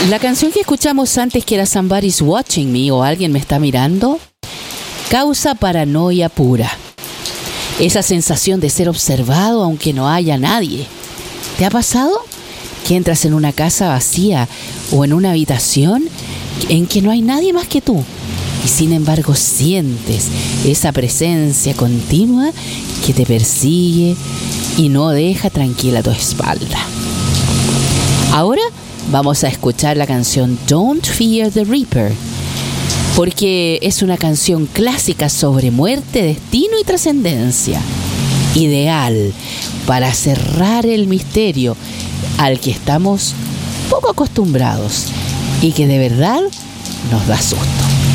La canción que escuchamos antes, que era Somebody's Watching Me o Alguien me está mirando, causa paranoia pura. Esa sensación de ser observado aunque no haya nadie. ¿Te ha pasado que entras en una casa vacía o en una habitación en que no hay nadie más que tú y sin embargo sientes esa presencia continua que te persigue y no deja tranquila tu espalda? Ahora vamos a escuchar la canción Don't Fear the Reaper, porque es una canción clásica sobre muerte, destino y trascendencia, ideal para cerrar el misterio al que estamos poco acostumbrados y que de verdad nos da susto.